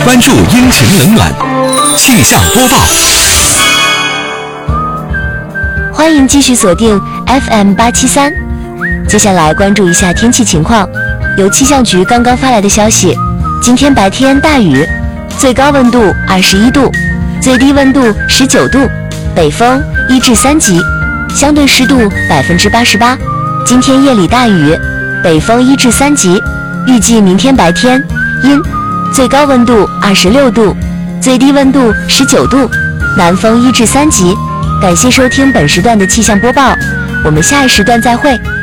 关注阴晴冷暖。气象播报， 欢迎继续锁定 FM873。接下来关注一下天气情况。由气象局刚刚发来的消息，今天白天大雨，最高温度21度，最低温度19度，北风1至3级，相对湿度88%。今天夜里大雨，北风1至3级，预计明天白天阴，最高温度26度，最低温度19度，南风1至3级。感谢收听本时段的气象播报，我们下一时段再会。